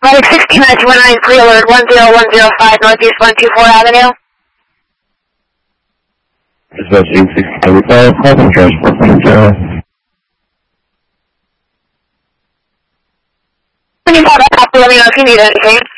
Medic 6919, pre-alert 10105 Northeast 124 Avenue. Dispatch 8635, call from transport from 25, let me know if you need anything.